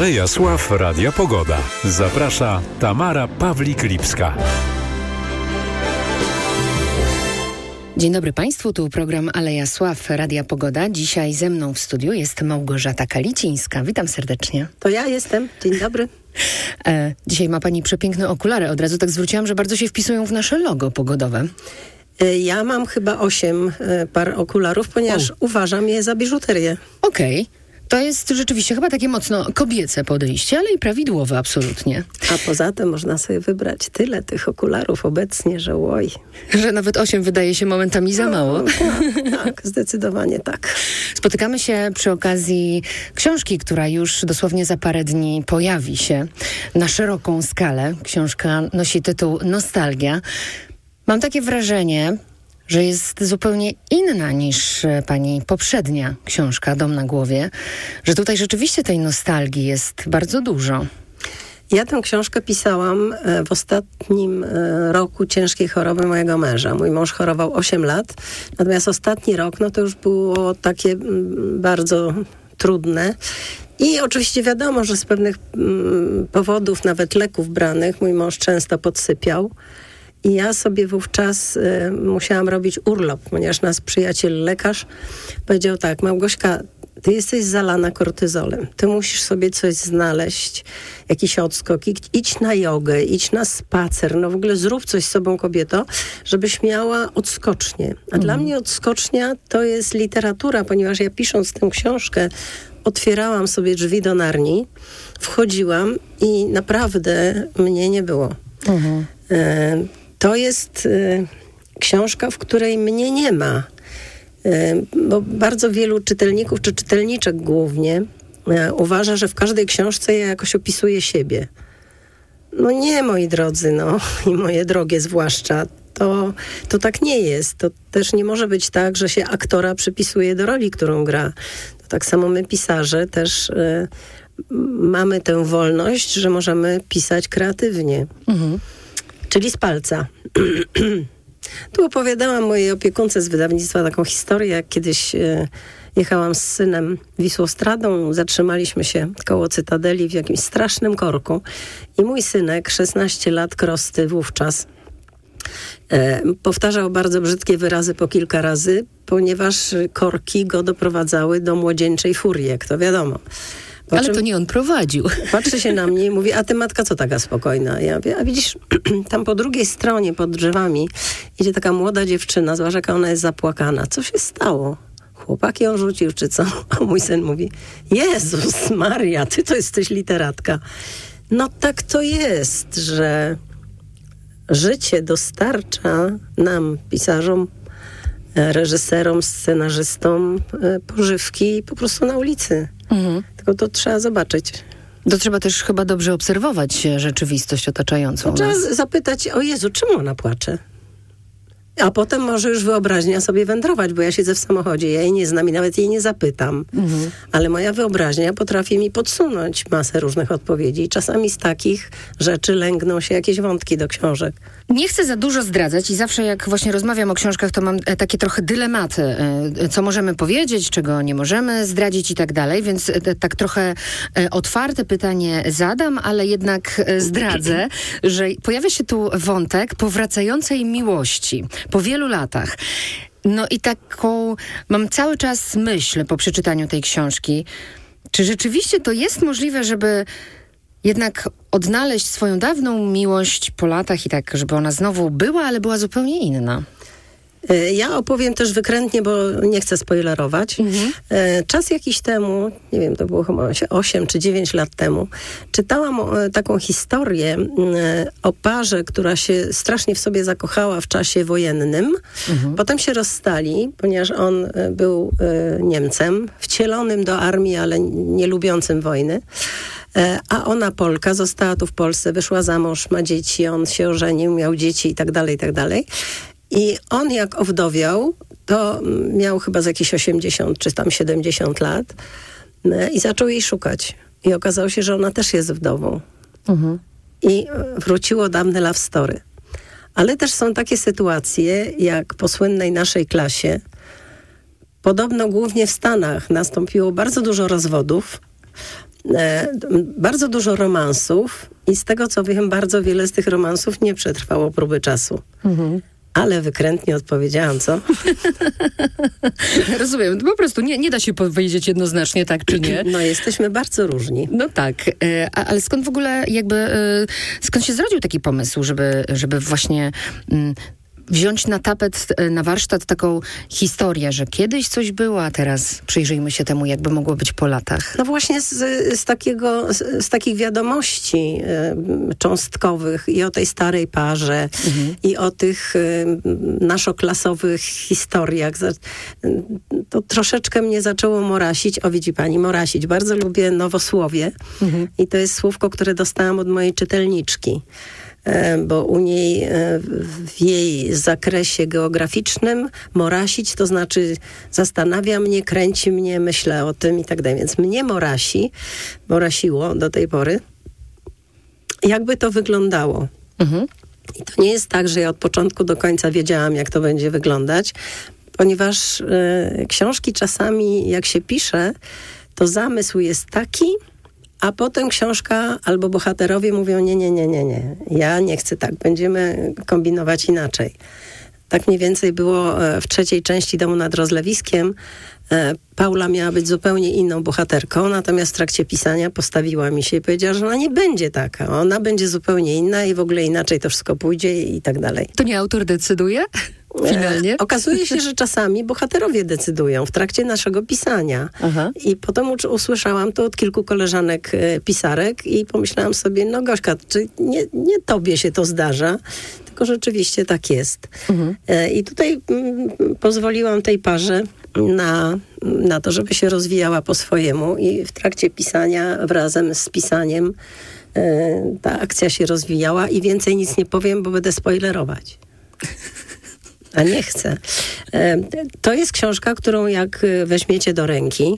Aleja Sław Radia Pogoda. Zaprasza Tamara Pawlik-Lipska. Dzień dobry Państwu, tu program Aleja Sław Radia Pogoda. Dzisiaj ze mną w studiu jest Małgorzata Kalicińska. Witam serdecznie. To ja jestem. Dzień dobry. Dzisiaj ma Pani przepiękne okulary. Od razu tak zwróciłam, że bardzo się wpisują w nasze logo pogodowe. Ja mam chyba 8 par okularów, ponieważ uważam je za biżuterię. Okej. To jest rzeczywiście chyba takie mocno kobiece podejście, ale i prawidłowe absolutnie. A poza tym można sobie wybrać tyle tych okularów obecnie, że oj. Że nawet 8 wydaje się momentami za mało. Tak, zdecydowanie tak. Spotykamy się przy okazji książki, która już dosłownie za parę dni pojawi się na szeroką skalę. Książka nosi tytuł Nostalgia. Mam takie wrażenie, że jest zupełnie inna niż pani poprzednia książka Dom na głowie, że tutaj rzeczywiście tej nostalgii jest bardzo dużo. Ja tę książkę pisałam w ostatnim roku ciężkiej choroby mojego męża. Mój mąż chorował 8 lat, natomiast ostatni rok, to już było takie bardzo trudne. I oczywiście wiadomo, że z pewnych powodów, nawet leków branych, mój mąż często podsypiał. I ja sobie wówczas musiałam robić urlop, ponieważ nasz przyjaciel lekarz powiedział tak: Małgośka, ty jesteś zalana kortyzolem. Ty musisz sobie coś znaleźć, jakiś odskok. Idź na jogę, idź na spacer. W ogóle zrób coś z sobą, kobieto, żebyś miała odskocznię. A dla mnie odskocznia to jest literatura, ponieważ ja pisząc tę książkę otwierałam sobie drzwi do Narni, wchodziłam i naprawdę mnie nie było. To jest książka, w której mnie nie ma, bo bardzo wielu czytelników, czy czytelniczek głównie, uważa, że w każdej książce ja jakoś opisuję siebie. Nie, moi drodzy, i moje drogie zwłaszcza, to tak nie jest. To też nie może być tak, że się aktora przypisuje do roli, którą gra. To tak samo my, pisarze, też mamy tę wolność, że możemy pisać kreatywnie. Czyli z palca. Tu opowiadałam mojej opiekunce z wydawnictwa taką historię, jak kiedyś jechałam z synem Wisłostradą, zatrzymaliśmy się koło Cytadeli w jakimś strasznym korku i mój synek, 16 lat, krosty wówczas, powtarzał bardzo brzydkie wyrazy po kilka razy, ponieważ korki go doprowadzały do młodzieńczej furii, jak to wiadomo. Ale to nie on prowadził. Patrzy się na mnie i mówi: a ty, matka, co taka spokojna? Ja mówię: a widzisz, tam po drugiej stronie, pod drzewami, idzie taka młoda dziewczyna, zobacz, jaka ona jest zapłakana. Co się stało? Chłopak ją rzucił, czy co? A mój syn mówi: Jezus Maria, ty to jesteś literatka. Tak to jest, że życie dostarcza nam, pisarzom, reżyserom, scenarzystom, pożywki po prostu na ulicy. Tylko to trzeba zobaczyć. To trzeba też chyba dobrze obserwować rzeczywistość otaczającą nas. Trzeba zapytać: o Jezu, czemu ona płacze? A potem może już wyobraźnia sobie wędrować, bo ja siedzę w samochodzie, ja jej nie znam i nawet jej nie zapytam. Ale moja wyobraźnia potrafi mi podsunąć masę różnych odpowiedzi. Czasami z takich rzeczy lęgną się jakieś wątki do książek. Nie chcę za dużo zdradzać i zawsze jak właśnie rozmawiam o książkach, to mam takie trochę dylematy, co możemy powiedzieć, czego nie możemy zdradzić i tak dalej, więc tak trochę otwarte pytanie zadam, ale jednak zdradzę, że pojawia się tu wątek powracającej miłości po wielu latach. I taką mam cały czas myśl po przeczytaniu tej książki, czy rzeczywiście to jest możliwe, żeby jednak odnaleźć swoją dawną miłość po latach i tak, żeby ona znowu była, ale była zupełnie inna. Ja opowiem też wykrętnie, bo nie chcę spoilerować. Czas jakiś temu, nie wiem, to było chyba 8 czy 9 lat temu, czytałam taką historię o parze, która się strasznie w sobie zakochała w czasie wojennym. Potem się rozstali, ponieważ on był Niemcem, wcielonym do armii, ale nie lubiącym wojny. A ona, Polka, została tu w Polsce, wyszła za mąż, ma dzieci, on się ożenił, miał dzieci i tak dalej, i tak dalej. I on jak owdowiał, to miał chyba z jakieś 80 czy tam 70 lat i zaczął jej szukać. I okazało się, że ona też jest wdową. I wróciło dawne love story. Ale też są takie sytuacje, jak po słynnej naszej klasie. Podobno głównie w Stanach nastąpiło bardzo dużo rozwodów Bardzo dużo romansów i z tego, co wiem, bardzo wiele z tych romansów nie przetrwało próby czasu. Ale wykrętnie odpowiedziałam, co? Rozumiem. Po prostu nie da się powiedzieć jednoznacznie tak czy nie. No, jesteśmy bardzo różni. No tak, ale skąd w ogóle skąd się zrodził taki pomysł, żeby właśnie wziąć na tapet, na warsztat taką historię, że kiedyś coś było, a teraz przyjrzyjmy się temu, jakby mogło być po latach. No właśnie z takich wiadomości cząstkowych i o tej starej parze i o tych naszoklasowych historiach. To troszeczkę mnie zaczęło morasić. O, widzi pani, morasić. Bardzo lubię nowosłowie i to jest słówko, które dostałam od mojej czytelniczki. Bo u niej w jej zakresie geograficznym morasić to znaczy zastanawia mnie, kręci mnie, myślę o tym i tak dalej. Więc mnie morasiło do tej pory, jakby to wyglądało. I to nie jest tak, że ja od początku do końca wiedziałam, jak to będzie wyglądać, ponieważ książki czasami, jak się pisze, to zamysł jest taki, a potem książka albo bohaterowie mówią nie, ja nie chcę tak, będziemy kombinować inaczej. Tak mniej więcej było w trzeciej części Domu nad Rozlewiskiem. Paula miała być zupełnie inną bohaterką, natomiast w trakcie pisania postawiła mi się i powiedziała, że ona nie będzie taka. Ona będzie zupełnie inna i w ogóle inaczej to wszystko pójdzie i tak dalej. To nie autor decyduje? Finalnie? Okazuje się, że czasami bohaterowie decydują w trakcie naszego pisania. I potem usłyszałam to od kilku koleżanek pisarek i pomyślałam sobie, no Gośka, czy nie tobie się to zdarza, tylko rzeczywiście tak jest. I tutaj pozwoliłam tej parze na to, żeby się rozwijała po swojemu i w trakcie pisania razem z pisaniem ta akcja się rozwijała i więcej nic nie powiem, bo będę spoilerować. A nie chcę. To jest książka, którą jak weźmiecie do ręki,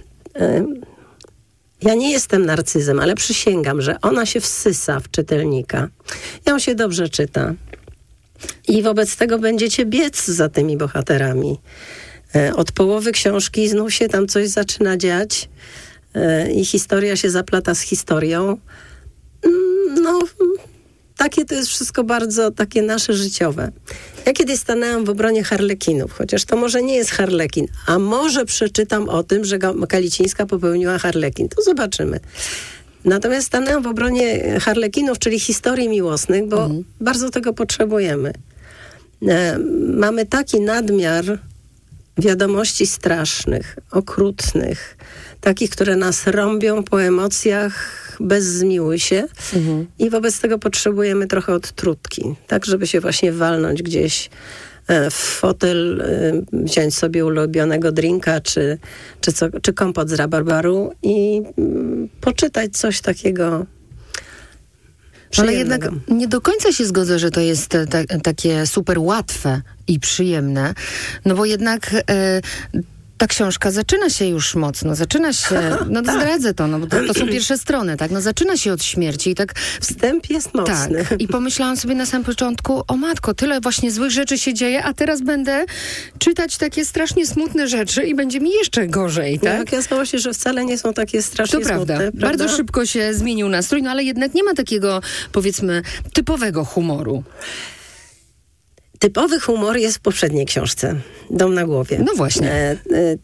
ja nie jestem narcyzem, ale przysięgam, że ona się wsysa w czytelnika. Ją się dobrze czyta. I wobec tego będziecie biec za tymi bohaterami. Od połowy książki znów się tam coś zaczyna dziać i historia się zaplata z historią. No, takie to jest wszystko bardzo takie nasze życiowe. Ja kiedyś stanęłam w obronie harlekinów, chociaż to może nie jest harlekin, a może przeczytam o tym, że Kalicińska popełniła harlekin. To zobaczymy. Natomiast stanęłam w obronie harlekinów, czyli historii miłosnych, bo bardzo tego potrzebujemy. Mamy taki nadmiar wiadomości strasznych, okrutnych, takich, które nas rąbią po emocjach, bez zmiłuj się i wobec tego potrzebujemy trochę odtrutki, tak żeby się właśnie walnąć gdzieś w fotel, wziąć sobie ulubionego drinka czy kompot z rabarbaru i poczytać coś takiego przyjemnego. Ale jednak nie do końca się zgodzę, że to jest takie super łatwe i przyjemne, no bo jednak ta książka zaczyna się już mocno, no zdradzę to, no bo to są pierwsze strony, tak, no zaczyna się od śmierci i tak... Wstęp jest mocny. Tak, i pomyślałam sobie na samym początku, o matko, tyle właśnie złych rzeczy się dzieje, a teraz będę czytać takie strasznie smutne rzeczy i będzie mi jeszcze gorzej, tak? No, okazało się, że wcale nie są takie strasznie to prawda. smutne. Prawda? Bardzo szybko się zmienił nastrój, no ale jednak nie ma takiego, powiedzmy, typowego humoru. Typowy humor jest w poprzedniej książce, Dom na głowie. No właśnie.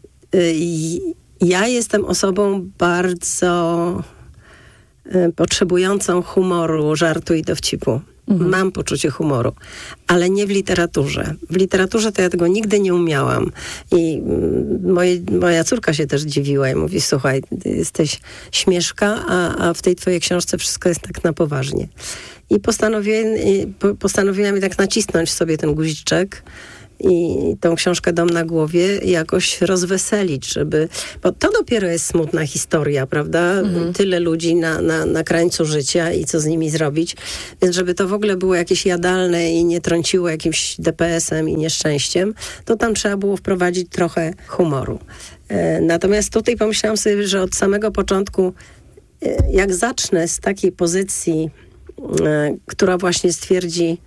Ja jestem osobą bardzo potrzebującą humoru, żartu i dowcipu. Mam poczucie humoru, ale nie w literaturze. W literaturze to ja tego nigdy nie umiałam. I moja córka się też dziwiła i mówi, słuchaj, ty jesteś śmieszka, a w tej twojej książce wszystko jest tak na poważnie. I postanowiłam tak nacisnąć sobie ten guziczek i tą książkę Dom na głowie jakoś rozweselić, bo to dopiero jest smutna historia, prawda? Tyle ludzi na krańcu życia i co z nimi zrobić. Więc żeby to w ogóle było jakieś jadalne i nie trąciło jakimś DPS-em i nieszczęściem, to tam trzeba było wprowadzić trochę humoru. Natomiast tutaj pomyślałam sobie, że od samego początku, jak zacznę z takiej pozycji, która właśnie stwierdzi,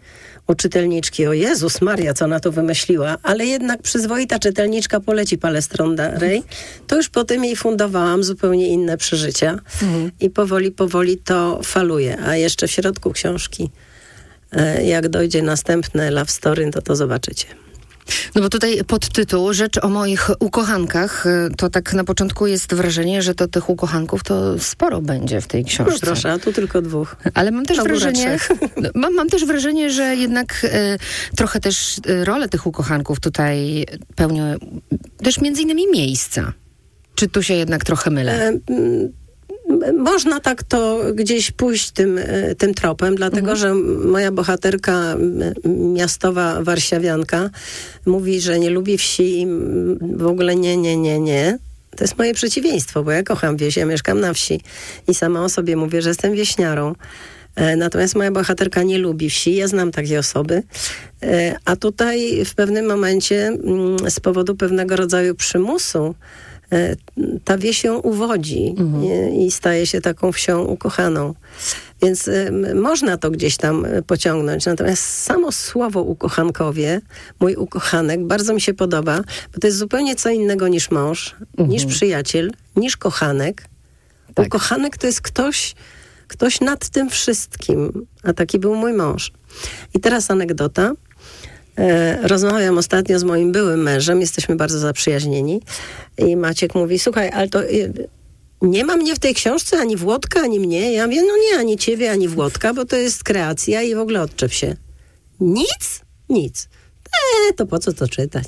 u czytelniczki, o Jezus Maria, co ona to wymyśliła, ale jednak przyzwoita czytelniczka poleci Palestronda Rey, to już potem jej fundowałam zupełnie inne przeżycia i powoli to faluje. A jeszcze w środku książki, jak dojdzie następne love story, to zobaczycie. No bo tutaj podtytuł Rzecz o moich ukochankach, to tak na początku jest wrażenie, że to tych ukochanków to sporo będzie w tej książce. No proszę, a tu tylko 2. Ale mam też wrażenie, że jednak trochę też rolę tych ukochanków tutaj pełnią też między innymi miejsca. Czy tu się jednak trochę mylę? Można tak to gdzieś pójść tym tropem, dlatego że moja bohaterka, miastowa warszawianka, mówi, że nie lubi wsi i w ogóle nie. To jest moje przeciwieństwo, bo ja kocham wieś, ja mieszkam na wsi i sama o sobie mówię, że jestem wieśniarą. Natomiast moja bohaterka nie lubi wsi, ja znam takie osoby, a tutaj w pewnym momencie z powodu pewnego rodzaju przymusu ta wieś ją uwodzi i staje się taką wsią ukochaną. Więc można to gdzieś tam pociągnąć. Natomiast samo słowo ukochankowie, mój ukochanek, bardzo mi się podoba, bo to jest zupełnie co innego niż mąż, niż przyjaciel, niż kochanek. Tak. Ukochanek to jest ktoś nad tym wszystkim, a taki był mój mąż. I teraz anegdota. Rozmawiam ostatnio z moim byłym mężem, jesteśmy bardzo zaprzyjaźnieni i Maciek mówi, słuchaj, ale to nie ma mnie w tej książce, ani Włodka, ani mnie. Ja mówię, no nie, ani ciebie, ani Włodka, bo to jest kreacja i w ogóle odczep się. Nic. To po co to czytać?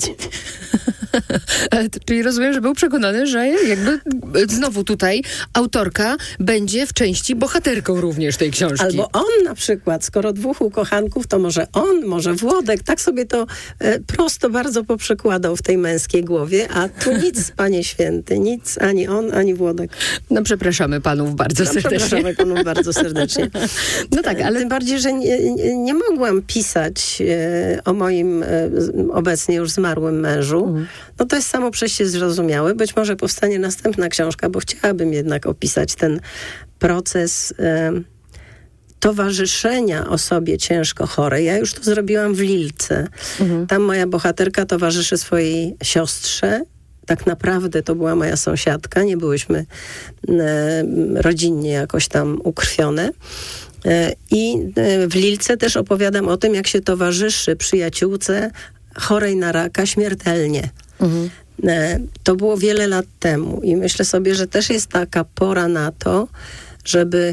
Czyli rozumiem, że był przekonany, że jakby znowu tutaj autorka będzie w części bohaterką również tej książki. Albo on na przykład, skoro 2 ukochanków, to może on, może Włodek. Tak sobie to prosto bardzo poprzekładał w tej męskiej głowie, a tu nic, Panie Święty, nic, ani on, ani Włodek. No przepraszamy panów bardzo serdecznie. Przepraszamy panów bardzo serdecznie. No tak, ale... Tym bardziej, że nie mogłam pisać o moim obecnie już zmarłym mężu. No to jest samo przejście zrozumiałe. Być może powstanie następna książka, bo chciałabym jednak opisać ten proces towarzyszenia osobie ciężko chorej. Ja już to zrobiłam w Lilce. Tam moja bohaterka towarzyszy swojej siostrze. Tak naprawdę to była moja sąsiadka. Nie byłyśmy rodzinnie jakoś tam ukrwione. I w Lilce też opowiadam o tym, jak się towarzyszy przyjaciółce chorej na raka śmiertelnie. To było wiele lat temu i myślę sobie, że też jest taka pora na to, żeby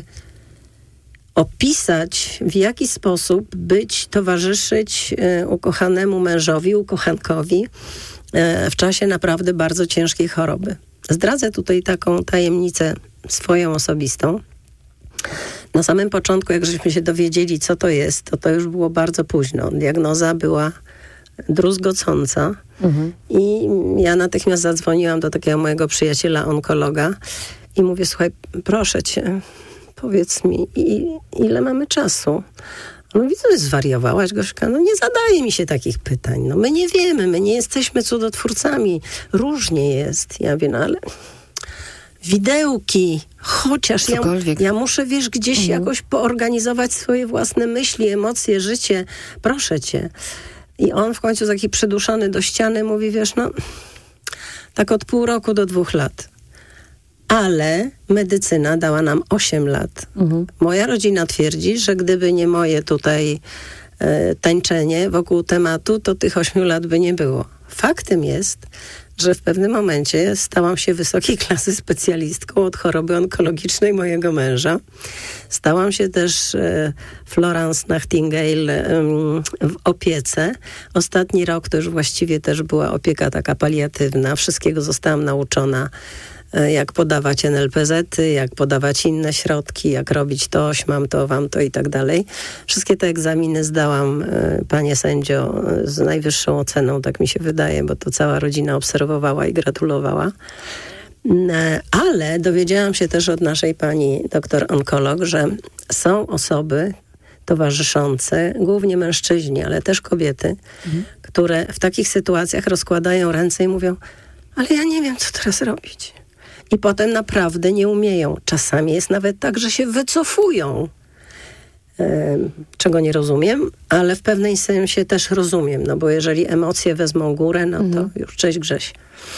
opisać, w jaki sposób towarzyszyć ukochanemu mężowi, ukochankowi w czasie naprawdę bardzo ciężkiej choroby. Zdradzę tutaj taką tajemnicę swoją osobistą. Na samym początku, jak żeśmy się dowiedzieli, co to jest, to już było bardzo późno. Diagnoza była druzgocąca i ja natychmiast zadzwoniłam do takiego mojego przyjaciela onkologa i mówię, słuchaj, proszę cię, powiedz mi, ile mamy czasu? On mówi, co ty zwariowałaś, Gośka? No nie zadaje mi się takich pytań. No my nie wiemy, my nie jesteśmy cudotwórcami. Różnie jest. Ja wiem, no ale... Widełki, chociaż ja muszę, wiesz, gdzieś jakoś poorganizować swoje własne myśli, emocje, życie. Proszę cię. I on w końcu taki przyduszony do ściany mówi, wiesz, no tak od pół roku do 2 lat. Ale medycyna dała nam 8 lat. Moja rodzina twierdzi, że gdyby nie moje tutaj tańczenie wokół tematu, to tych 8 lat by nie było. Faktem jest, że w pewnym momencie stałam się wysokiej klasy specjalistką od choroby onkologicznej mojego męża. Stałam się też Florence Nightingale w opiece. Ostatni rok to już właściwie też była opieka taka paliatywna. Wszystkiego zostałam nauczona, jak podawać NLPZ-y, jak podawać inne środki, jak robić to, mam to, wam to i tak dalej. Wszystkie te egzaminy zdałam, panie sędzio, z najwyższą oceną, tak mi się wydaje, bo to cała rodzina obserwowała i gratulowała. Ale dowiedziałam się też od naszej pani doktor onkolog, że są osoby towarzyszące, głównie mężczyźni, ale też kobiety, które w takich sytuacjach rozkładają ręce i mówią, ale ja nie wiem, co teraz robić. I potem naprawdę nie umieją. Czasami jest nawet tak, że się wycofują. czego nie rozumiem, ale w pewnym sensie też rozumiem, no bo jeżeli emocje wezmą górę, no to już cześć Grześ.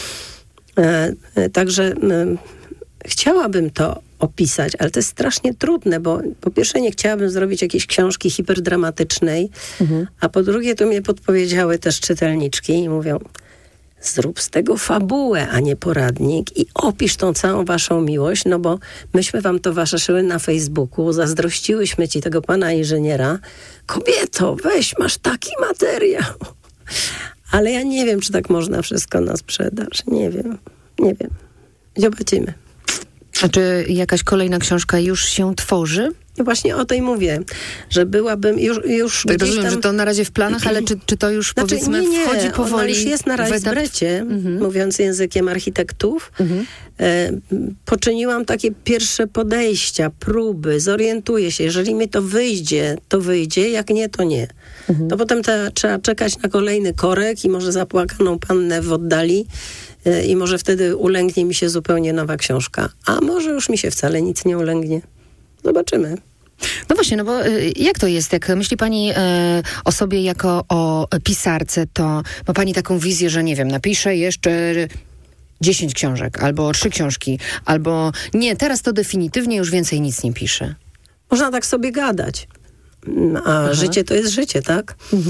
Także chciałabym to opisać, ale to jest strasznie trudne, bo po pierwsze nie chciałabym zrobić jakiejś książki hiperdramatycznej, a po drugie to mnie podpowiedziały też czytelniczki i mówią, zrób z tego fabułę, a nie poradnik i opisz tą całą waszą miłość, no bo myśmy wam towarzyszyły na Facebooku, zazdrościłyśmy ci tego pana inżyniera. Kobieto, weź, masz taki materiał. Ale ja nie wiem, czy tak można wszystko na sprzedaż. Nie wiem. Zobaczymy. A czy jakaś kolejna książka już się tworzy? No właśnie o tej mówię, że byłabym już Tak, gdzieś rozumiem, tam... że to na razie w planach, ale czy to już powiedzmy wchodzi powoli? Ona już jest na rajsbrecie, mówiąc językiem architektów. Poczyniłam takie pierwsze podejścia, próby, zorientuję się. Jeżeli mi to wyjdzie, jak nie, to nie. To potem trzeba czekać na kolejny korek i może zapłakaną pannę w oddali i może wtedy ulęgnie mi się zupełnie nowa książka. A może już mi się wcale nic nie ulęgnie. Zobaczymy. No właśnie, no bo jak to jest? Jak myśli pani o sobie jako o pisarce, to ma pani taką wizję, że nie wiem, napiszę jeszcze 10 książek, albo 3 książki, albo nie, teraz to definitywnie już więcej nic nie piszę. Można tak sobie gadać. A życie to jest życie, tak?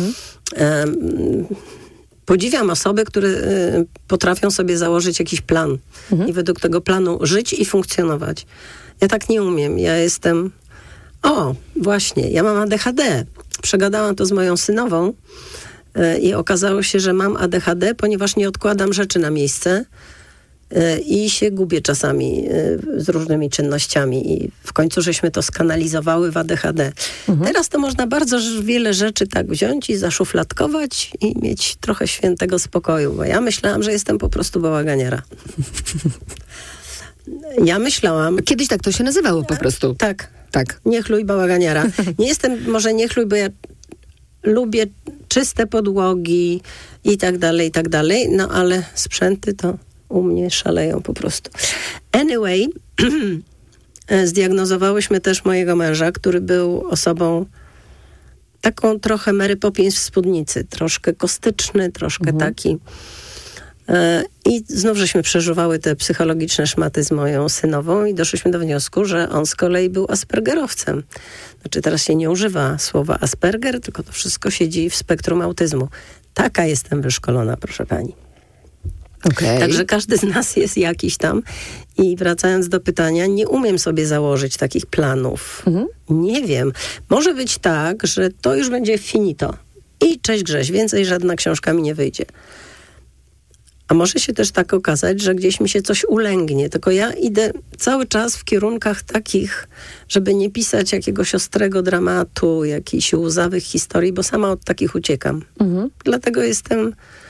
Podziwiam osoby, które potrafią sobie założyć jakiś plan i według tego planu żyć i funkcjonować. Ja tak nie umiem. Ja jestem... właśnie, ja mam ADHD. Przegadałam to z moją synową i okazało się, że mam ADHD, ponieważ nie odkładam rzeczy na miejsce i się gubię czasami z różnymi czynnościami i w końcu żeśmy to skanalizowały w ADHD. Teraz to można bardzo wiele rzeczy tak wziąć i zaszufladkować i mieć trochę świętego spokoju, bo ja myślałam, że jestem po prostu bałaganiara. Ja myślałam... Kiedyś tak to się nazywało po prostu. Tak. Tak. Niechluj bałaganiara. Nie jestem może niechluj, bo ja lubię czyste podłogi i tak dalej, no ale sprzęty to u mnie szaleją po prostu. Anyway, zdiagnozowałyśmy też mojego męża, który był osobą taką trochę Mary Poppins w spódnicy. Troszkę kostyczny, troszkę taki. I znów żeśmy przeżuwały te psychologiczne szmaty z moją synową i doszliśmy do wniosku, że on z kolei był aspergerowcem. Znaczy teraz się nie używa słowa Asperger, tylko to wszystko siedzi w spektrum autyzmu. Taka jestem wyszkolona, proszę pani. Okay. Także każdy z nas jest jakiś tam. I wracając do pytania, nie umiem sobie założyć takich planów. Nie wiem. Może być tak, że to już będzie finito. I cześć Grześ, więcej żadna książka mi nie wyjdzie. A może się też tak okazać, że gdzieś mi się coś ulęgnie. Tylko ja idę cały czas w kierunkach takich, żeby nie pisać jakiegoś ostrego dramatu, jakichś łzawych historii, bo sama od takich uciekam. Dlatego jestem...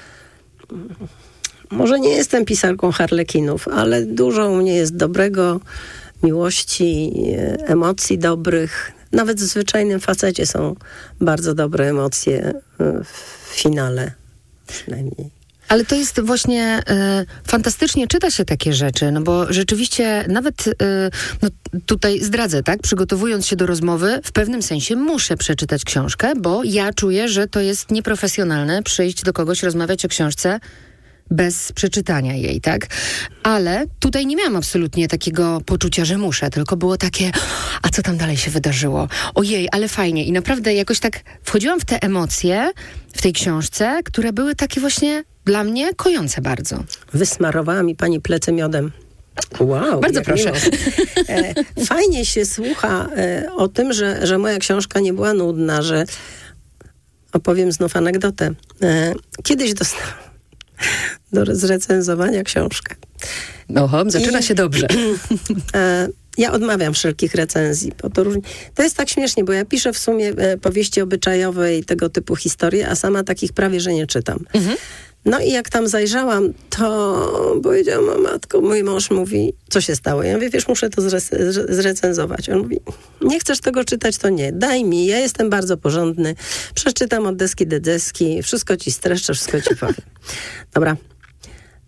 Może nie jestem pisarką harlekinów, ale dużo u mnie jest dobrego, miłości, emocji dobrych. Nawet w zwyczajnym facecie są bardzo dobre emocje w finale przynajmniej. Ale to jest właśnie fantastycznie czyta się takie rzeczy, no bo rzeczywiście nawet no tutaj zdradzę, tak? Przygotowując się do rozmowy, w pewnym sensie muszę przeczytać książkę, bo ja czuję, że to jest nieprofesjonalne przyjść do kogoś, rozmawiać o książce bez przeczytania jej, tak? Ale tutaj nie miałam absolutnie takiego poczucia, że muszę, tylko było takie, a co tam dalej się wydarzyło? Ojej, ale fajnie. I naprawdę jakoś tak wchodziłam w te emocje w tej książce, które były takie właśnie dla mnie kojące bardzo. Wysmarowała mi pani plecy miodem. Wow. Bardzo proszę. Fajnie się słucha o tym, że moja książka nie była nudna, że opowiem znów anegdotę. Kiedyś dostałam do zrecenzowania książkę. Oho, zaczyna się dobrze. Ja odmawiam wszelkich recenzji. Bo to jest tak śmiesznie, bo ja piszę w sumie powieści obyczajowe i tego typu historie, a sama takich prawie, że nie czytam. No i jak tam zajrzałam, to powiedziałam, o matko, mój mąż mówi, co się stało? Ja mówię, wiesz, muszę to zrecenzować. On mówi, nie chcesz tego czytać, to nie. Daj mi, ja jestem bardzo porządny. Przeczytam od deski do deski, wszystko ci streszczę, wszystko ci powiem. Dobra.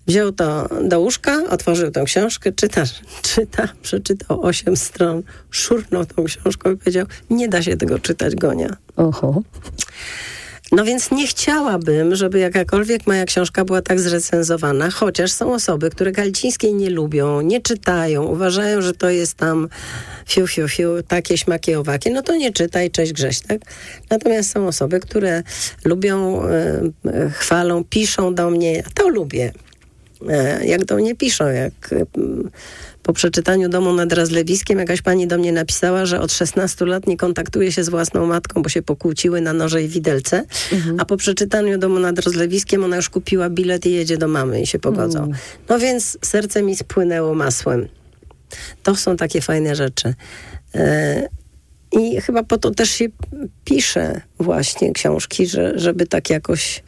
Wziął to do łóżka, otworzył tę książkę, przeczytał 8 stron, szurnął tą książką i powiedział, nie da się tego czytać, Gonia. Oho. No więc nie chciałabym, żeby jakakolwiek moja książka była tak zrecenzowana, chociaż są osoby, które Galicińskiej nie lubią, nie czytają, uważają, że to jest tam takie śmakie owakie, no to nie czytaj, cześć Grześ, tak? Natomiast są osoby, które lubią, chwalą, piszą do mnie, to lubię. Jak do mnie piszą, jak po przeczytaniu Domu nad Rozlewiskiem jakaś pani do mnie napisała, że od 16 lat nie kontaktuje się z własną matką, bo się pokłóciły na noże i widelce, a po przeczytaniu Domu nad Rozlewiskiem ona już kupiła bilet i jedzie do mamy i się pogodzą. No więc serce mi spłynęło masłem. To są takie fajne rzeczy. I chyba po to też się pisze właśnie książki, żeby tak jakoś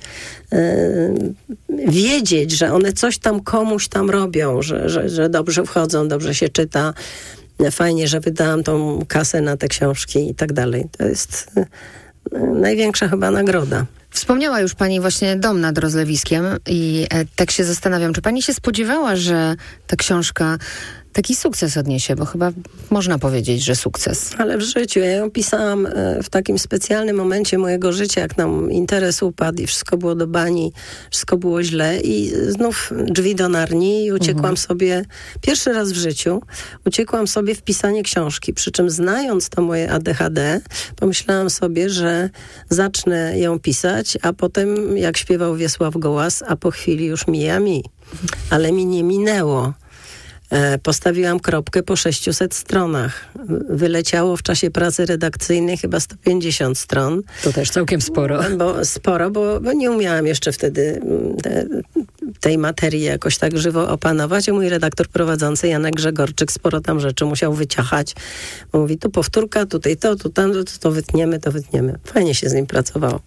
wiedzieć, że one coś tam komuś tam robią, że dobrze wchodzą, dobrze się czyta. Fajnie, że wydałam tą kasę na te książki i tak dalej. To jest największa chyba nagroda. Wspomniała już pani właśnie Dom nad Rozlewiskiem i tak się zastanawiam, czy pani się spodziewała, że ta książka taki sukces odniesie, bo chyba można powiedzieć, że sukces. Ale w życiu. Ja ją pisałam w takim specjalnym momencie mojego życia, jak nam interes upadł i wszystko było do bani, wszystko było źle i znów drzwi do Narni i uciekłam sobie, pierwszy raz w życiu, uciekłam sobie w pisanie książki. Przy czym znając to moje ADHD, pomyślałam sobie, że zacznę ją pisać, a potem, jak śpiewał Wiesław Gołas, a po chwili już mija mi. Ale mi nie minęło. Postawiłam kropkę po 600 stronach. Wyleciało w czasie pracy redakcyjnej chyba 150 stron. To też całkiem sporo. Bo nie umiałam jeszcze wtedy tej materii jakoś tak żywo opanować. A mój redaktor prowadzący, Janek Grzegorczyk, sporo tam rzeczy musiał wyciachać. Bo mówi, tu powtórka, tutaj to, tu tam, to wytniemy. Fajnie się z nim pracowało.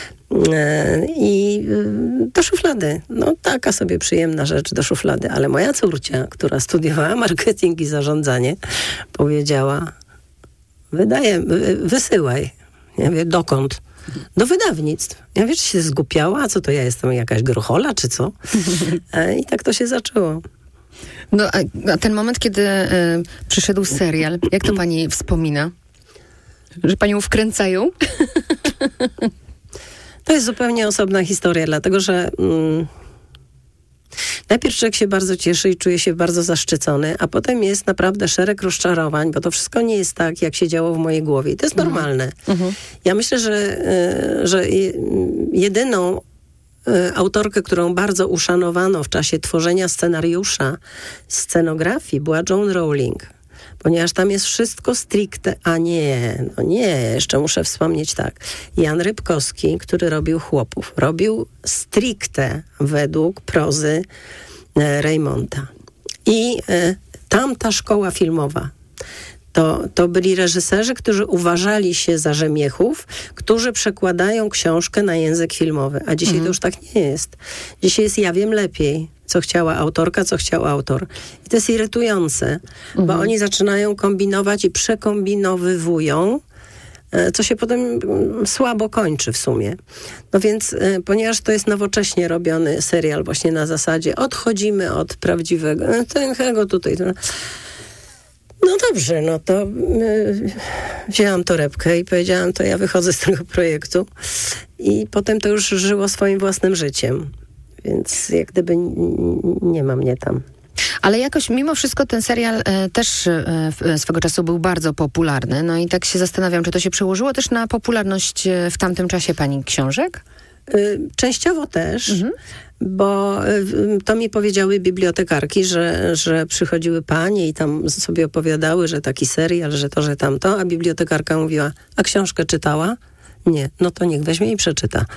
I do szuflady. No taka sobie przyjemna rzecz do szuflady. Ale moja córcia, która studiowała marketing i zarządzanie, powiedziała, wysyłaj. Ja mówię, dokąd? Do wydawnictw. Ja mówię, czy się zgupiała? A co to ja jestem, jakaś gruchola, czy co? I tak to się zaczęło. No, a ten moment, kiedy przyszedł serial, jak to pani wspomina? Że panią wkręcają? To jest zupełnie osobna historia, dlatego że najpierw człowiek się bardzo cieszy i czuje się bardzo zaszczycony, a potem jest naprawdę szereg rozczarowań, bo to wszystko nie jest tak, jak się działo w mojej głowie. I to jest normalne. Ja myślę, że jedyną autorkę, którą bardzo uszanowano w czasie tworzenia scenariusza, scenografii, była Joan Rowling. Ponieważ tam jest wszystko stricte, jeszcze muszę wspomnieć tak. Jan Rybkowski, który robił Chłopów, robił stricte według prozy Raymonta. I tamta szkoła filmowa, to byli reżyserzy, którzy uważali się za rzemiechów, którzy przekładają książkę na język filmowy. A dzisiaj to już tak nie jest. Dzisiaj jest ja wiem lepiej, co chciała autorka, co chciał autor. I to jest irytujące, bo oni zaczynają kombinować i przekombinowywują, co się potem słabo kończy w sumie. No więc, ponieważ to jest nowocześnie robiony serial właśnie na zasadzie odchodzimy od prawdziwego, tego tutaj. No dobrze, no to wzięłam torebkę i powiedziałam, to ja wychodzę z tego projektu. I potem to już żyło swoim własnym życiem. Więc jak gdyby nie ma mnie tam. Ale jakoś mimo wszystko ten serial też swego czasu był bardzo popularny. No i tak się zastanawiam, czy to się przełożyło też na popularność w tamtym czasie pani książek? Częściowo też, bo to mi powiedziały bibliotekarki, że przychodziły panie i tam sobie opowiadały, że taki serial, że to, że tamto, a bibliotekarka mówiła, a książkę czytała? Nie, no to niech weźmie i przeczyta.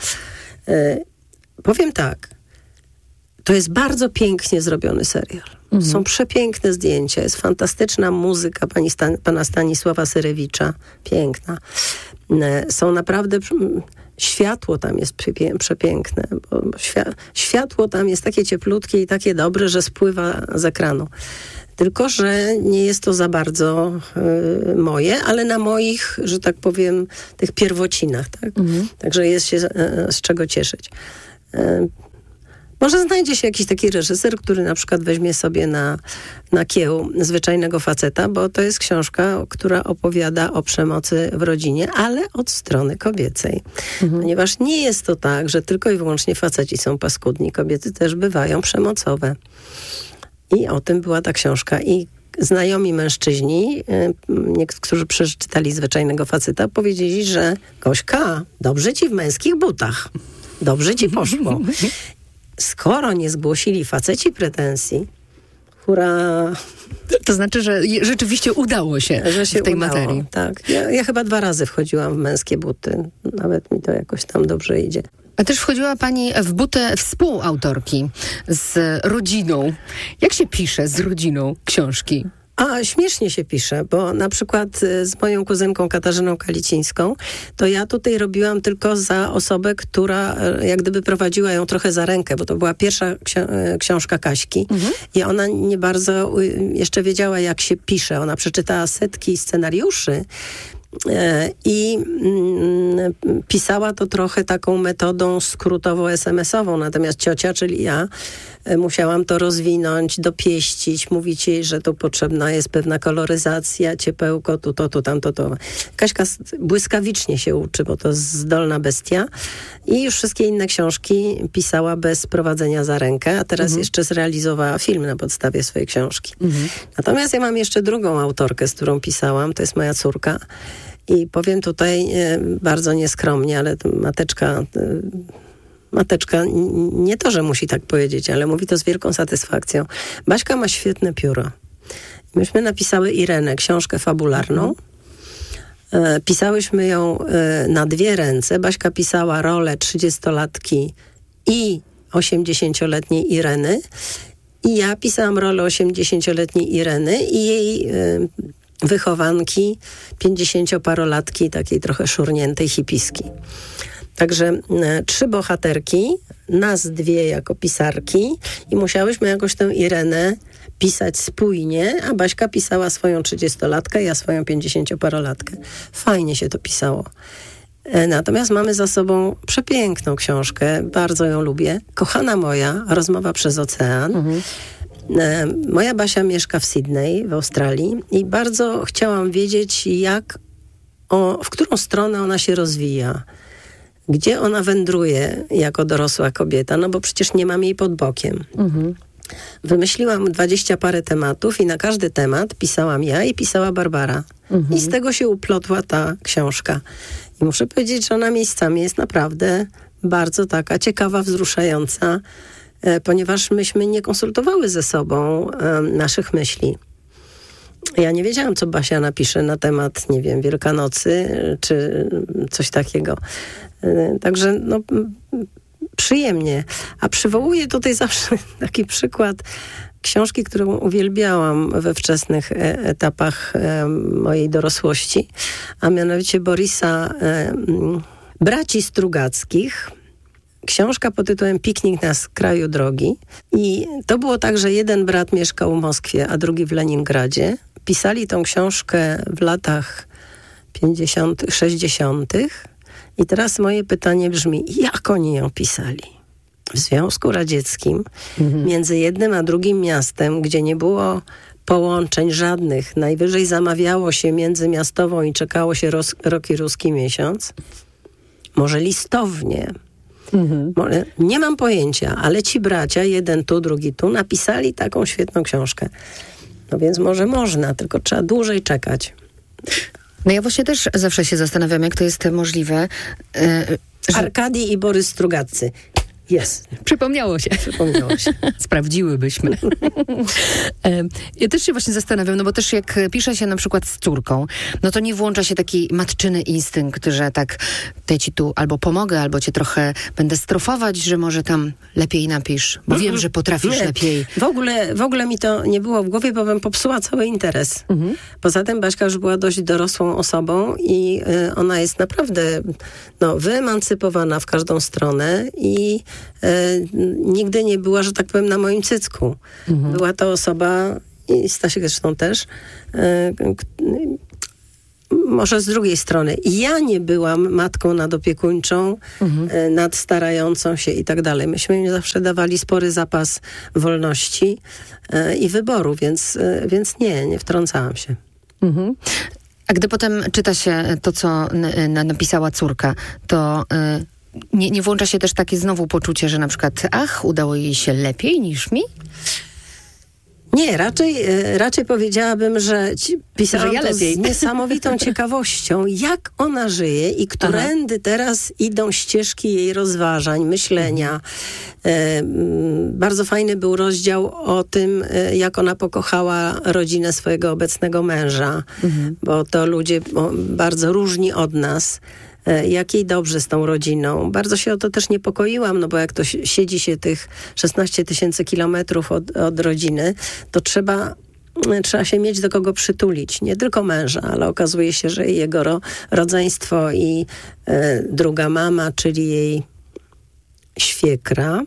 Powiem tak, to jest bardzo pięknie zrobiony serial. Są przepiękne zdjęcia, jest fantastyczna muzyka pana Stanisława Syrewicza, piękna. Są naprawdę... Światło tam jest przepiękne, bo światło tam jest takie cieplutkie i takie dobre, że spływa z ekranu. Tylko że nie jest to za bardzo moje, ale na moich, że tak powiem, tych pierwocinach. Tak? Także jest się z czego cieszyć. Może znajdzie się jakiś taki reżyser, który na przykład weźmie sobie na kieł Zwyczajnego faceta, bo to jest książka, która opowiada o przemocy w rodzinie, ale od strony kobiecej. Ponieważ nie jest to tak, że tylko i wyłącznie faceci są paskudni. Kobiety też bywają przemocowe. I o tym była ta książka. I znajomi mężczyźni, którzy przeczytali Zwyczajnego faceta, powiedzieli, że Gośka, dobrze ci w męskich butach. Dobrze ci poszło. Skoro nie zgłosili faceci pretensji, hurra. To znaczy, że rzeczywiście udało się, w tej materii. Tak. Ja chyba 2 razy wchodziłam w męskie buty. Nawet mi to jakoś tam dobrze idzie. A też wchodziła pani w butę współautorki z rodziną. Jak się pisze z rodziną książki? A śmiesznie się pisze, bo na przykład z moją kuzynką Katarzyną Kalicińską, to ja tutaj robiłam tylko za osobę, która jak gdyby prowadziła ją trochę za rękę, bo to była pierwsza książka Kaśki i ona nie bardzo jeszcze wiedziała, jak się pisze. Ona przeczytała setki scenariuszy i pisała to trochę taką metodą skrótowo-SMS-ową, natomiast ciocia, czyli ja, musiałam to rozwinąć, dopieścić, mówić jej, że tu potrzebna jest pewna koloryzacja, ciepełko, tu to, tu tamto, to. Kaśka błyskawicznie się uczy, bo to zdolna bestia i już wszystkie inne książki pisała bez prowadzenia za rękę, a teraz jeszcze zrealizowała film na podstawie swojej książki. Natomiast ja mam jeszcze drugą autorkę, z którą pisałam, to jest moja córka. I powiem tutaj bardzo nieskromnie, ale mateczka nie to, że musi tak powiedzieć, ale mówi to z wielką satysfakcją. Baśka ma świetne pióro. Myśmy napisały Irenę, książkę fabularną. Pisałyśmy ją na 2 ręce. Baśka pisała rolę 30-latki i 80-letniej Ireny. I ja pisałam rolę 80-letniej Ireny i jej wychowanki 50-parolatki, takiej trochę szurniętej hipiski. Także 3 bohaterki, nas 2 jako pisarki i musiałyśmy jakoś tę Irenę pisać spójnie, a Baśka pisała swoją 30-latkę, ja swoją 50-parolatkę. Fajnie się to pisało. Natomiast mamy za sobą przepiękną książkę, bardzo ją lubię. Kochana moja, rozmowa przez ocean. Moja Basia mieszka w Sydney, w Australii i bardzo chciałam wiedzieć, w którą stronę ona się rozwija. Gdzie ona wędruje jako dorosła kobieta, no bo przecież nie mam jej pod bokiem. Wymyśliłam 20 parę tematów i na każdy temat pisałam ja i pisała Barbara. I z tego się uplotła ta książka. I muszę powiedzieć, że ona miejscami jest naprawdę bardzo taka ciekawa, wzruszająca, ponieważ myśmy nie konsultowały ze sobą naszych myśli. Ja nie wiedziałam, co Basia napisze na temat, nie wiem, Wielkanocy, czy coś takiego. Także no, przyjemnie. A przywołuję tutaj zawsze taki przykład książki, którą uwielbiałam we wczesnych etapach mojej dorosłości, a mianowicie Borisa Braci Strugackich. Książka pod tytułem Piknik na skraju drogi. I to było tak, że jeden brat mieszkał w Moskwie, a drugi w Leningradzie. Pisali tą książkę w latach 50., 60. I teraz moje pytanie brzmi, jak oni ją pisali? W Związku Radzieckim, między jednym a drugim miastem, gdzie nie było połączeń żadnych, najwyżej zamawiało się międzymiastową i czekało się rok i ruski miesiąc, może listownie. Nie mam pojęcia, ale ci bracia, jeden tu, drugi tu, napisali taką świetną książkę. No więc może można, tylko trzeba dłużej czekać. No ja właśnie też zawsze się zastanawiam, jak to jest możliwe. Arkadii i Borys Strugaccy. Jest. Przypomniało się. Sprawdziłybyśmy. Ja też się właśnie zastanawiam, no bo też jak pisze się na przykład z córką, no to nie włącza się taki matczyny instynkt, że tak ja ci tu albo pomogę, albo cię trochę będę strofować, że może tam lepiej napisz, bo wiem, że potrafisz lepiej. W ogóle mi to nie było w głowie, bo bym popsuła cały interes. Poza tym Baśka już była dość dorosłą osobą i ona jest naprawdę wyemancypowana w każdą stronę i nigdy nie była, że tak powiem, na moim cycku. Była to osoba, i Stasiek zresztą też, może z drugiej strony, ja nie byłam matką nadopiekuńczą, nadstarającą się i tak dalej. Myśmy im zawsze dawali spory zapas wolności i wyboru, więc nie wtrącałam się. Mhm. A gdy potem czyta się to, co napisała córka, to nie włącza się też takie znowu poczucie, że na przykład udało jej się lepiej niż mi? Nie, raczej powiedziałabym, że pisałam ja to lepiej. z niesamowitą ciekawością, jak ona żyje i którędy teraz idą ścieżki jej rozważań, myślenia. Bardzo fajny był rozdział o tym, jak ona pokochała rodzinę swojego obecnego męża, bo to ludzie bardzo różni od nas. Jak jej dobrze z tą rodziną. Bardzo się o to też niepokoiłam, no bo jak to siedzi się tych 16 000 kilometrów od rodziny, to trzeba się mieć do kogo przytulić. Nie tylko męża, ale okazuje się, że jego rodzeństwo i druga mama, czyli jej świekra,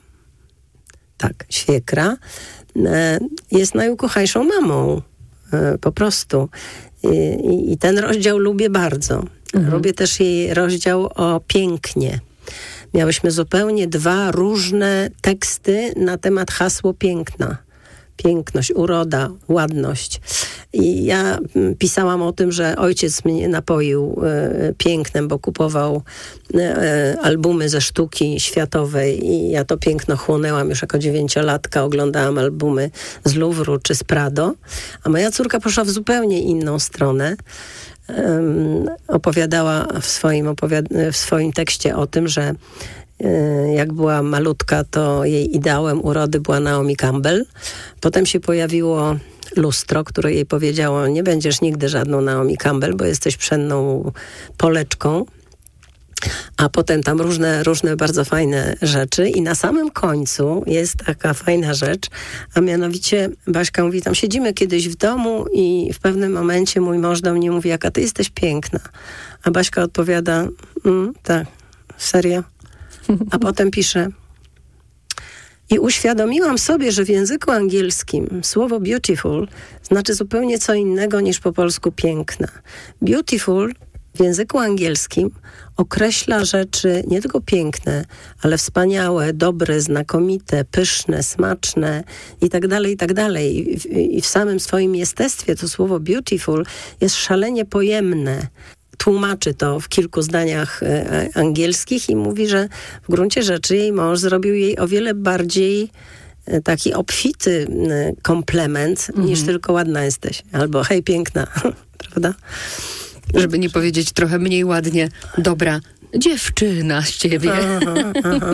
jest najukochajszą mamą. Po prostu. I ten rozdział lubię bardzo. Lubię też jej rozdział o pięknie. Miałyśmy zupełnie dwa różne teksty na temat hasło piękna. Piękność, uroda, ładność. I ja pisałam o tym, że ojciec mnie napoił pięknem, bo kupował albumy ze sztuki światowej i ja to piękno chłonęłam już jako 9-latka. Oglądałam albumy z Louvru czy z Prado. A moja córka poszła w zupełnie inną stronę. Opowiadała w swoim tekście o tym, że jak była malutka, to jej ideałem urody była Naomi Campbell. Potem się pojawiło lustro, które jej powiedziało: nie będziesz nigdy żadną Naomi Campbell, bo jesteś pszenną Poleczką. A potem tam różne bardzo fajne rzeczy i na samym końcu jest taka fajna rzecz, a mianowicie Baśka mówi, tam siedzimy kiedyś w domu i w pewnym momencie mój mąż do mnie mówi, jaka ty jesteś piękna. A Baśka odpowiada, tak, serio? A potem pisze, i uświadomiłam sobie, że w języku angielskim słowo beautiful znaczy zupełnie co innego niż po polsku piękna. Beautiful w języku angielskim określa rzeczy nie tylko piękne, ale wspaniałe, dobre, znakomite, pyszne, smaczne i tak dalej, i tak dalej. I w samym swoim jestestwie to słowo beautiful jest szalenie pojemne. Tłumaczy to w kilku zdaniach angielskich i mówi, że w gruncie rzeczy jej mąż zrobił jej o wiele bardziej taki obfity komplement niż tylko ładna jesteś. Albo hej, piękna, prawda? Żeby nie powiedzieć trochę mniej ładnie, dobra dziewczyna z ciebie. Aha.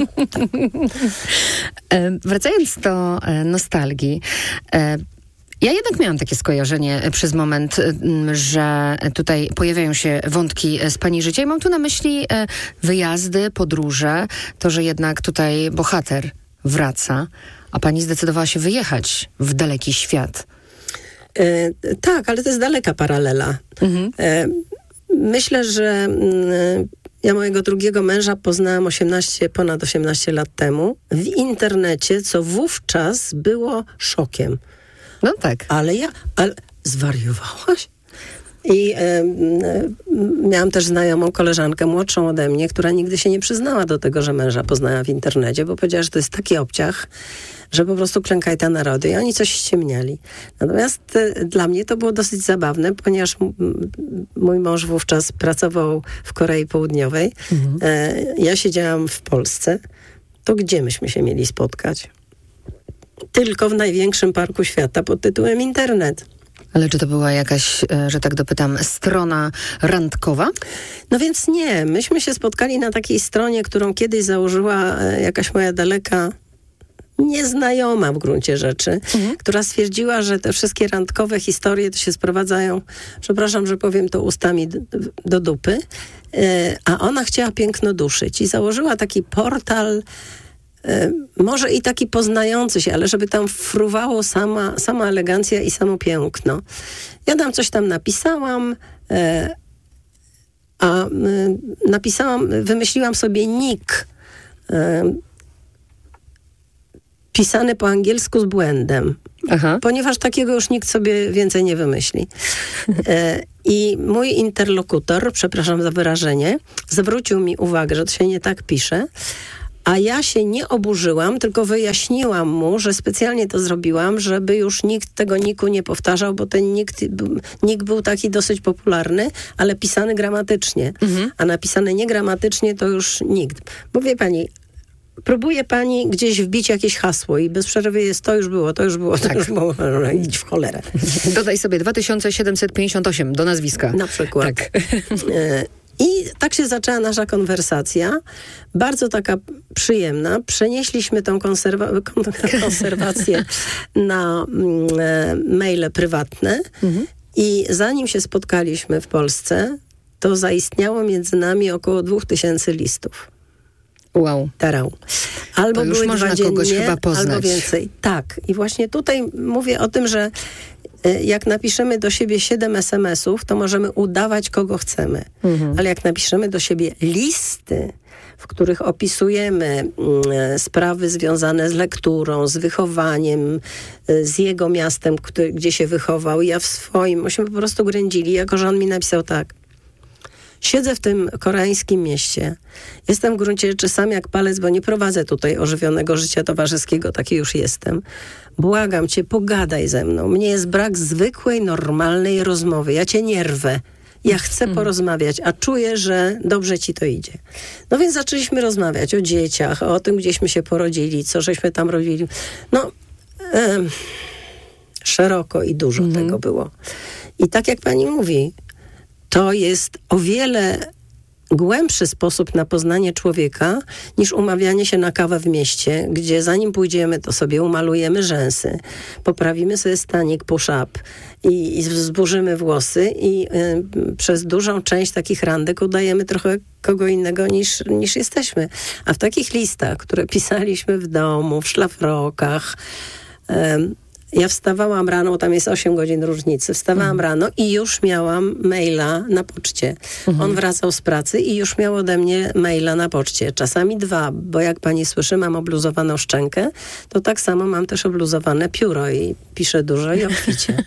Wracając do nostalgii, ja jednak miałam takie skojarzenie przez moment, że tutaj pojawiają się wątki z pani życia i mam tu na myśli wyjazdy, podróże, to, że jednak tutaj bohater wraca, a pani zdecydowała się wyjechać w daleki świat. Tak, ale to jest daleka paralela. Myślę, że ja mojego drugiego męża poznałam ponad 18 lat temu w internecie, co wówczas było szokiem. No tak. Ale zwariowałaś? I miałam też znajomą koleżankę młodszą ode mnie, która nigdy się nie przyznała do tego, że męża poznała w internecie, bo powiedziała, że to jest taki obciach, że po prostu klękaj ta narody. I oni coś ściemniali. Natomiast dla mnie to było dosyć zabawne, ponieważ mój mąż wówczas pracował w Korei Południowej. Ja siedziałam w Polsce. To gdzie myśmy się mieli spotkać? Tylko w największym parku świata pod tytułem internet. Ale czy to była jakaś, że tak dopytam, strona randkowa? No więc nie. Myśmy się spotkali na takiej stronie, którą kiedyś założyła jakaś moja daleka nieznajoma w gruncie rzeczy, która stwierdziła, że te wszystkie randkowe historie to się sprowadzają, przepraszam, że powiem to ustami, do dupy, a ona chciała piękno duszyć i założyła taki portal, może i taki poznający się, ale żeby tam fruwało sama elegancja i samo piękno. Ja tam coś tam napisałam, wymyśliłam sobie nick pisany po angielsku z błędem. Aha. Ponieważ takiego już nikt sobie więcej nie wymyśli. I mój interlokutor, przepraszam za wyrażenie, zwrócił mi uwagę, że to się nie tak pisze, a ja się nie oburzyłam, tylko wyjaśniłam mu, że specjalnie to zrobiłam, żeby już nikt tego niku nie powtarzał, bo ten nick był taki dosyć popularny, ale pisany gramatycznie. A napisany niegramatycznie to już nikt. Bo wie pani, próbuje pani gdzieś wbić jakieś hasło i bez przerwy jest to już było. Idź w cholerę. Dodaj sobie 2758 do nazwiska. Na przykład. Tak. I tak się zaczęła nasza konwersacja, bardzo taka przyjemna. Przenieśliśmy tą konserwację na maile prywatne i zanim się spotkaliśmy w Polsce, to zaistniało między nami około 2000 listów. Wow. Tarał. Albo to już były można 2 dziennie, kogoś chyba poznać. albo więcej. Tak. I właśnie tutaj mówię o tym, że jak napiszemy do siebie 7 SMS-ów, to możemy udawać, kogo chcemy. Ale jak napiszemy do siebie listy, w których opisujemy sprawy związane z lekturą, z wychowaniem, z jego miastem, gdzie się wychował, ja w swoim, myśmy po prostu grędzili, jako że on mi napisał tak. Siedzę w tym koreańskim mieście. Jestem w gruncie rzeczy sam jak palec, bo nie prowadzę tutaj ożywionego życia towarzyskiego, taki już jestem. Błagam cię, pogadaj ze mną. Mnie jest brak zwykłej, normalnej rozmowy. Ja cię nie rwę. Ja chcę porozmawiać, a czuję, że dobrze ci to idzie. No więc zaczęliśmy rozmawiać o dzieciach, o tym, gdzieśmy się porodzili, co żeśmy tam robili. No, szeroko i dużo tego było. I tak jak pani mówi, to jest o wiele głębszy sposób na poznanie człowieka niż umawianie się na kawę w mieście, gdzie zanim pójdziemy, to sobie umalujemy rzęsy, poprawimy sobie stanik push-up i zburzymy włosy i przez dużą część takich randek udajemy trochę kogo innego niż jesteśmy. A w takich listach, które pisaliśmy w domu, w szlafrokach, ja wstawałam rano, tam jest 8 godzin różnicy, wstawałam rano i już miałam maila na poczcie. On wracał z pracy i już miał ode mnie maila na poczcie. Czasami 2, bo jak pani słyszy, mam obluzowaną szczękę, to tak samo mam też obluzowane pióro i piszę dużo i obficie.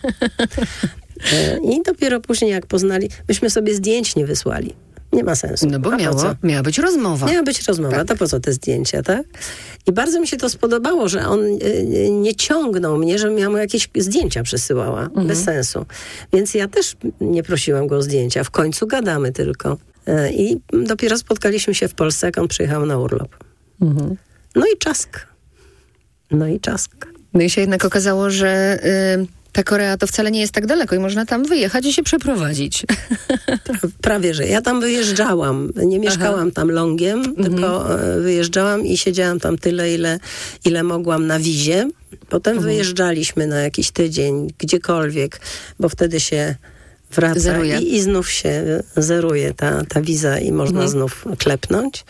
I dopiero później jak poznali, myśmy sobie zdjęć nie wysłali. Nie ma sensu. No bo miała być rozmowa. Miała być rozmowa, tak. To po co te zdjęcia, tak? I bardzo mi się to spodobało, że on nie ciągnął mnie, żebym ja mu jakieś zdjęcia przesyłała. Bez sensu. Więc ja też nie prosiłam go o zdjęcia. W końcu gadamy tylko. I dopiero spotkaliśmy się w Polsce, jak on przyjechał na urlop. No i czask. No i się jednak okazało, że ta Korea to wcale nie jest tak daleko i można tam wyjechać i się przeprowadzić. Prawie, że. Ja tam wyjeżdżałam. Nie mieszkałam tam longiem, tylko wyjeżdżałam i siedziałam tam tyle, ile mogłam na wizie. Potem wyjeżdżaliśmy na jakiś tydzień, gdziekolwiek, bo wtedy się wraca i znów się zeruje ta wiza i można znów klepnąć.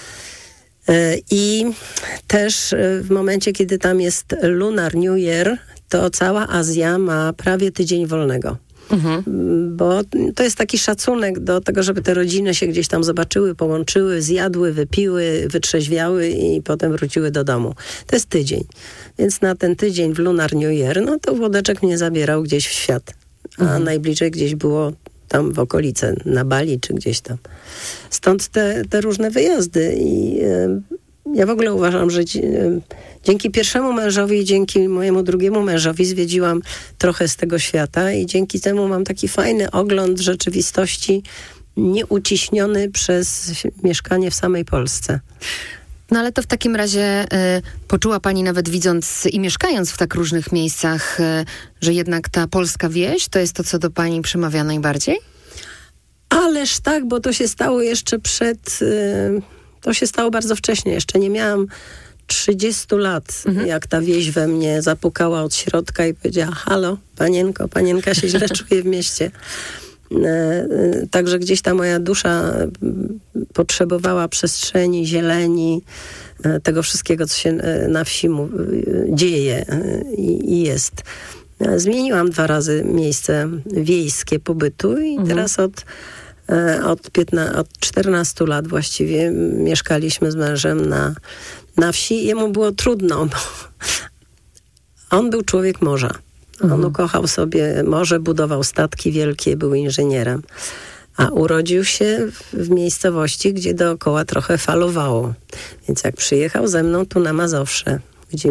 I też w momencie, kiedy tam jest Lunar New Year, to cała Azja ma prawie tydzień wolnego. Bo to jest taki szacunek do tego, żeby te rodziny się gdzieś tam zobaczyły, połączyły, zjadły, wypiły, wytrzeźwiały i potem wróciły do domu. To jest tydzień. Więc na ten tydzień w Lunar New Year, no to Włodeczek mnie zabierał gdzieś w świat. A najbliżej gdzieś było tam w okolice, na Bali czy gdzieś tam. Stąd te różne wyjazdy. I ja w ogóle uważam, że dzięki pierwszemu mężowi i dzięki mojemu drugiemu mężowi zwiedziłam trochę z tego świata i dzięki temu mam taki fajny ogląd rzeczywistości, nieuciśniony przez mieszkanie w samej Polsce. No ale to w takim razie poczuła pani nawet widząc i mieszkając w tak różnych miejscach, że jednak ta polska wieś to jest to, co do pani przemawia najbardziej? Ależ tak, bo to się stało jeszcze to się stało bardzo wcześnie. Jeszcze nie miałam 30 lat, jak ta wieś we mnie zapukała od środka i powiedziała: halo, panienka się źle czuje w mieście. Także gdzieś ta moja dusza potrzebowała przestrzeni, zieleni, tego wszystkiego, co się na wsi dzieje i jest. Zmieniłam 2 razy miejsce wiejskie pobytu i teraz od 14 lat właściwie mieszkaliśmy z mężem na wsi. Jemu było trudno, bo on był człowiek morza. On ukochał sobie morze, budował statki wielkie, był inżynierem. A urodził się w miejscowości, gdzie dookoła trochę falowało. Więc jak przyjechał ze mną tu na Mazowsze,